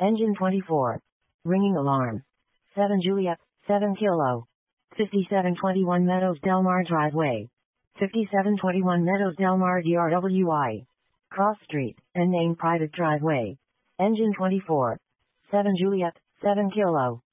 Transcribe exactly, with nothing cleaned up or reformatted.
Engine twenty-four. Ringing alarm. seven Juliet, seven Kilo. fifty-seven twenty-one Meadows Del Mar Driveway. fifty-seven twenty-one Meadows Del Mar D R W I. Cross Street, and name private driveway. Engine twenty-four. seven Juliet, seven Kilo.